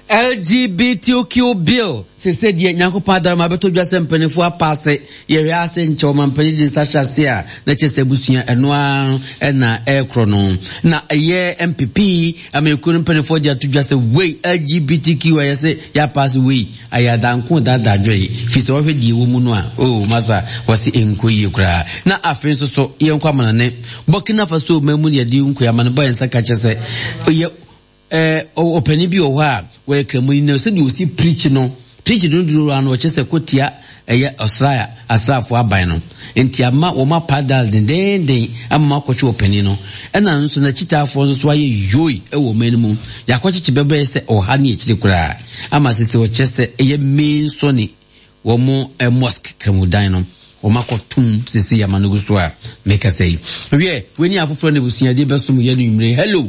LGBTQ bill se said ye nyanko padar ma beto dwa se mpanifo apase ye ria se nche ma mpani di sasha se a na chese busua eno na ekro no na ye MPP amekuru mpanifo dia to dwa se we LGBTQ ye se ya pass we ayadanko dadadwe fi se wo hwedi wo mu no a oh masa wasi enkoyi kra na afin so ye nkwa manane Burkina Faso memu ye di nko ya manbo ensa ka chese ye opani bi o ha we kamu ni se di osi preach no duro anu chese kotia eye asrafo aban no enti ama wo ma padal den amma kwachi opani no ena nso na chitafo so aye yoi ewo manimu yakwachi bebe se o ha ni echiri kura ama sese o chese eye main so ni wo mo mosque kremudan no o makotum sese ya manuguso a make say we ni afoforo ne busia de besum ye no imre hello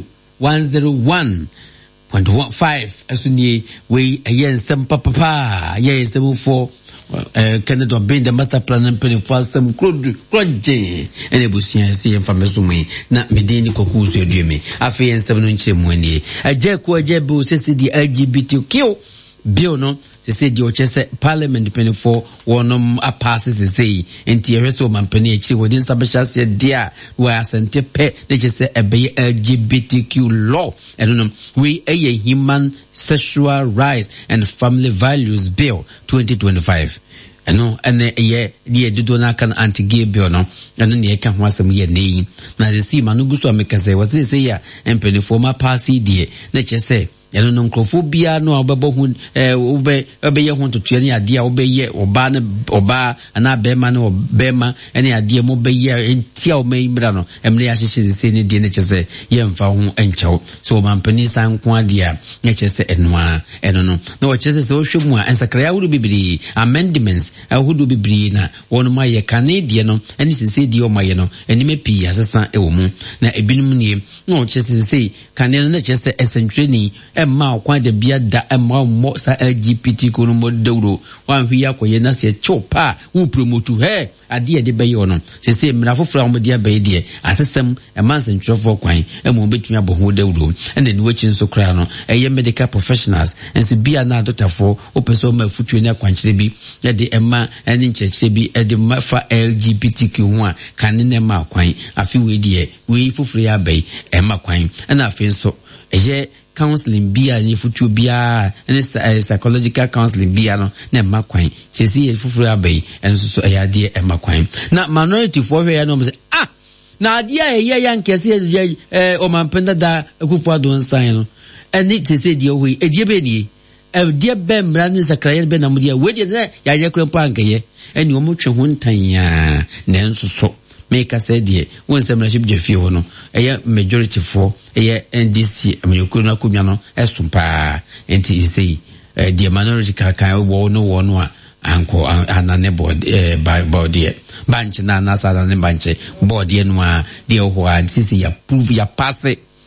101.15 asuni we ayen sem papa ye sem for Canada being the master plan and penny for some crudge and ebusia see information na medini kokusu edume afi en sem no nche muani ajeko ajebu sese di LGBTQ bill no se said your chese parliament penny for one passes say enti ereso mampani echi within sabasha se dia where sente pe they just say a LGBTQ law and we a human sexual rights and family values bill 2025 no and ye do na kan anti-gay bill no and ne ka ho asem ye nei na se si manuguso ameka say was say ya empany for ma pass die na chese yano no nkrofobia no obebo hu obeye hu totua ne ade a obeye oba ana bema no bema ene ade mo beye entia o meimra no emre ya hyehye se ne de ne chese ye mfa hu enchew so mampani san ko ade a ne chese enwa eno no na o chese se o hwemu a ensakra ya wudu bibiri amendments ahudu bibiri na wonu ma ye kanedie no ene sese die o ma ye no eni mepi asesa ewo mu na ebinum nie na o chese se kanene ne chese esentreni ma kwa de bia da ma mo sa LGBT ko no modawro wan hwi akoye na se chopa wu promote he ade de beye ono se mra foforo mo de beye de asesem e man sentrofo kwan e mo betumi aboho dawro ende ni wachi nso kra no eye medical professionals ense bia na doctorfo opeso ma futu ni akwankyere bi e de ema eni nkyekye bi e de mafa LGBTQ ho a kanene ma kwan afi we de we foforo ya beye e ma kwan na afi nso eye counseling bia ni futu bia and psychological counseling bia no na makwan sesi e fufuru abai enso so ayade e makwan na minority for we no say na ade a ye yankese o mampenda da akufu adon san no eni sesi die ohi edie be ni edie be mra ni sakraye be na mu die we die ya ye kran pankaye eni o mu twe ho ntan ya na enso so make us say when some leadership je fie no eye majority for eye NDC amekuru na kumya no esumpa enti say the minority kan wo no a anko anane board board banch na nasa na banch board no a de ho a sisi ya prove ya pass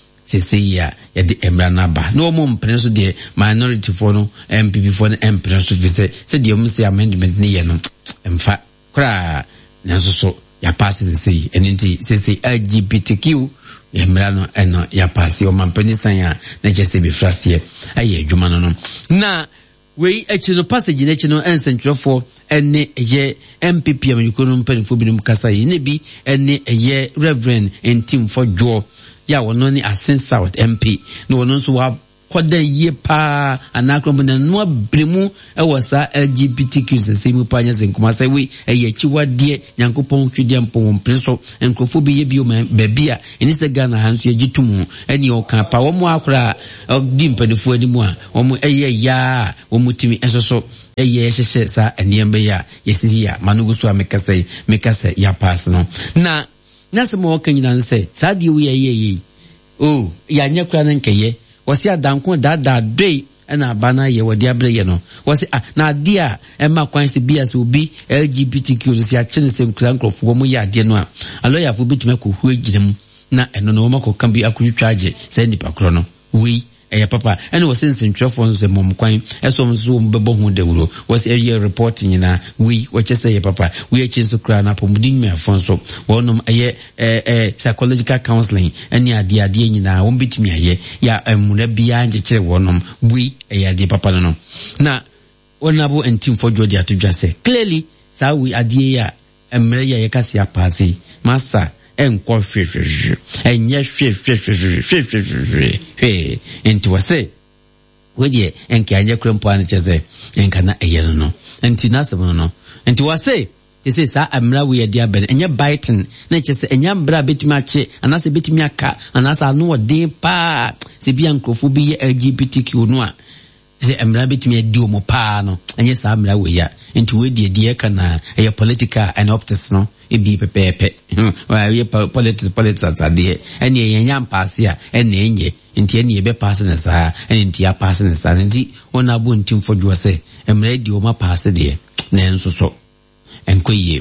sisi ya de emra na ba no mo mpene so de minority for no MPP for no mpene so vise say de mo say amendment ni ye no emfa kra na so ya pass the say enti say LGBTQ yemra no eno ya pass o mampani san ya na chese be frase aye adwuma no na we echi no passage na echi no ensentrofo ene ye MPP amanyukono mpanifo binum kasa yi ne bi ene ye Reverend Entim for Joe ya wono ni Asen South MP no wono so wa kwada ye pa anakrombo na no bremu ewasa LGBTQ se mu panya senkuma sai we eye chiwade nyankopon twede mpon preso enkrofo bi ye bi o bebia eni se Ghana hanso ye gitumu eni o kan pa wo mu akora di mpanifo ani mu a wo mu eye ya wo mutimi ensoso eye hyehye sa eniembe ya yesiri ya manuguso amekase ya pass no na nasemo wakanyina nse sadi we eye oh ya nyakura nankeye wasi adanko dada day na bana ye wodi abreye no wasi na dia e ma kwansi bia se obi LGBTQ si a chene se nkrofo mu ya de no a aloya fo bituma ko hu agirem na eno no ma ko kan bi akutwaje se nipa kro no we e papa ene wo sense ntwefo nso mom kwan eso nso mbebo hu dewuro was a year reporting na we wachese ye papa we achinso kra na pomudin me afonso wonom aye psychological counseling ene ade nyina won bitimi aye ya muna bia nchekere wonom we ade papa no na onabo entim for jodi atodwase clearly sa we ade ya emre ya yekase apase masa enko hwehwehwe enye hwehwehwe enti wase wodie enke anje krempo an chese enka na eyelo no enti nasebo no enti wase tese sa amra we ade aben enye biting na chese enya mbra betimi ache anase betimi aka anase anu ode pa se bia nkrofo bi LGBTQ no a se amra betimi adi omo pa no enye sa amra we ya enti we die kana eye political and optics no ebi pepepe we politics atade ene yenya mpase a ene enye enti ene ebe pass na sa ene enti ya pass na sa enti ona bu enti mfodwo se emre di o ma pass de na enso so enkoye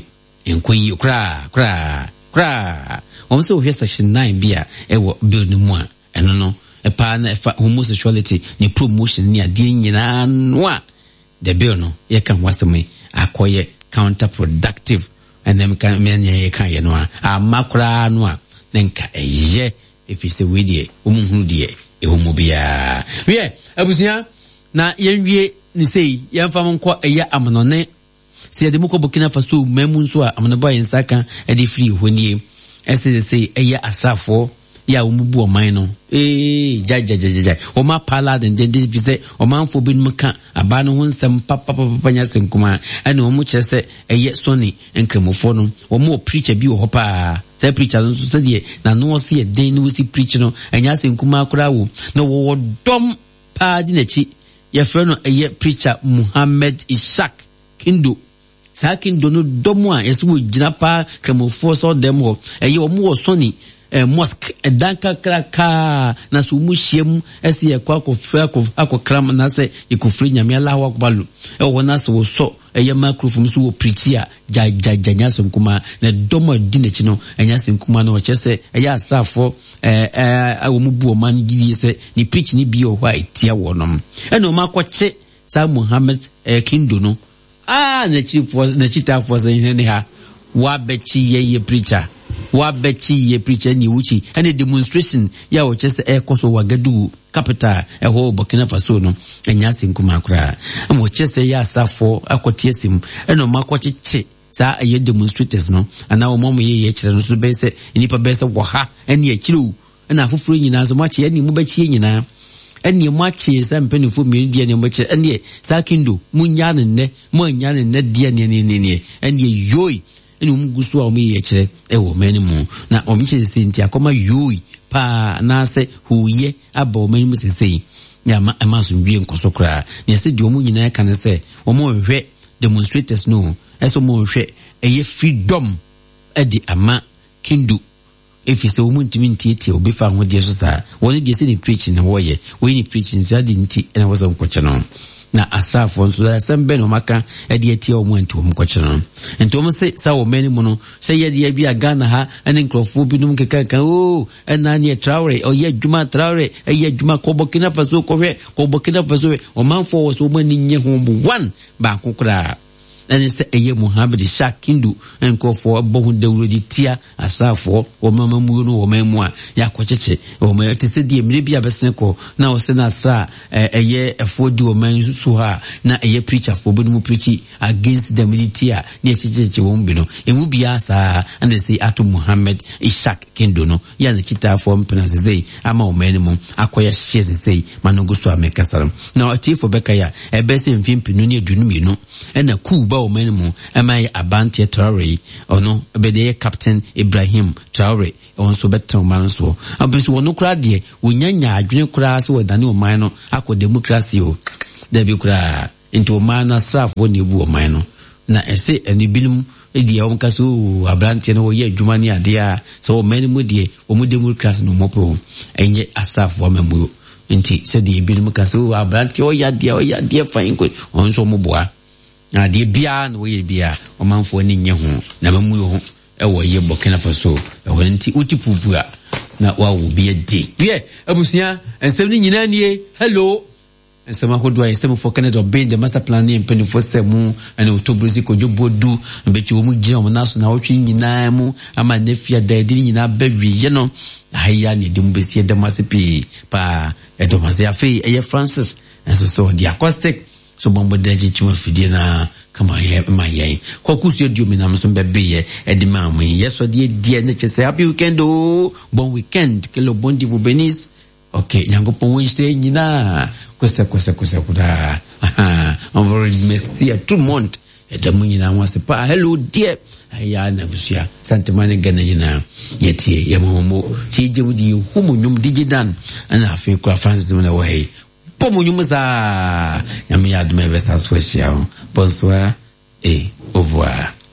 kra o mse o hwe section 9 bia ewo build mu a eno no epa na efa homosexuality ni promotion ni ade nyina no a the bill no ye kan waseme akoye counterproductive and them can menye kan ye no a makra no a nenka eye if you say we die omuhu die ehomobia we abusia na yenwie ni sei yemfa monko eye amonone se de mukọ Burkina Faso memu nso a amonabo yensaka e de free honie ese say eye asrafo ya umubu oman no ja oma pala den bi se oman fo bin muka aba no ho nsem papa nya senkuma ene omu kyese eye soni enkremofo no omu preacher bi wo pa se preacher no so de na no so ye den no si preach no enya senkuma akura wo no wo dom pa di na chi ye fre no eye preacher Muhammad Ishaq Kindo sakin do no domo a yesu gina pa kremofo so dem ho eye omu wo soni mosque danka kraka na so mu hiem ese ye kwa akokram na se ikofri nyame Allah akbalu wona se wo so eye microphone so wo preach a janya so nkuma na domo dinechi no enya se nkuma na o chese eye asrafo awo mu bu o man gidi se ni preach ni bi o hwa etia wonom ena o makoche sa Muhammad Kindo no na chief force ne ha wa bechi ye preacher wa bechi ye preacher ni wuchi any demonstration ya wo chese koso Wagadu capital ho Burkina Faso no enya sinkuma akura mo chese ya asafo akotiesim eno makocheche sa ye demonstrators no ana wo momo ye kire no so be se nipa be se wo ha ene ye kiru na afufuru nyina so mache ene mu bechi nyina ene mu ache se mpenifo mi die ne mo che ene sa Kindo munya ne die ne ene yoi ene umugusu a omi yekire ewo menimu na omiche sinti akoma yoi pa na se huye aba menimu sesei ya amaso ndwie nkosokra ne se di omu nyina ka ne se omo hwe demonstrators no eso mo hwe eye freedom edi ama Kindo if se omu ntimi ntieti obi fa ho de so sa woni de se ni preaching na woye we ni preaching za di nti ena wo so nkoche no na asrafo nso da sembe no maka ede etia omu antu omu koche no enti omu se sa wo meni mu no se ye de bia Ghana ha ene nkrofo bi num keka ena ne Traore o ye Juma Traore ye Juma ko Burkina Faso ko Burkina Faso o manfo wo so mani nye ho bu one ba kokura ene se eye Muhammad Ishaq Kindo enkofo bohu dewuro di tia asrafo o mamamu no o memu a yakocheche o me te se die mire bia besne ko na o se na asra eye efodi o man so ha na eye preacher fo bonu preach against them di tia ne checheche wo mbi no emu bia sa ande se ato Muhammad Ishaq Kindo no ya na chita fo mpena sezei ama o menemu akoya sheze sei manogo so amekasaram na atifo bekaya ebese mfimpinu ne adunuminu ena ku o menemu amai Abantie Traore ono ebede Captain Ibrahim Traore onso betra man so abeso wono kra de wonyanya adwene kra se wadane o man no akọ democracy o da bi kra into man asraf woni bu o man no na ese eni bilum edi o mkaso Abantie no ye adwuma ni ade a so o menemu de o mu democracy no mopo enye asraf wo memu nti se de bilum kaso Abantie o ya de fain ko onso mo boa na de bia no we bia o manfo ni nye ho na mamu ho e wo ye Burkina Faso e ho nti utipupu a na wa wo bi edi ye abusia ensem ni nyina nie hello ensem ahodo ensem for Canada obey the master plan ni mpeni for semu and otobrozi kojo bodu mbechi wo mu gina wo naso na wotwe nyina mu ama nefia dadi nyina bawie ye no haya ni dem besie dem asepi pa edomase afi eye Francis enso so the acoustic so bombo deji chuma fidie na kama ye ma ye kwakusu edu mi na mso bebe ye edi ma mu yeso die ne chese happy weekend bon weekend kelo bondi vu benis okay nyango pon Wednesday nyina kosa kuda on va merci à tout le monde et de mu nyina wase pa hello dear aya na busia santemane gana nyina yetie ye momo chije mudi humu nyum digidan ana afi kwa Francis na wahi pomo nyumuza yami adme vesa swesha bonsoir et au revoir.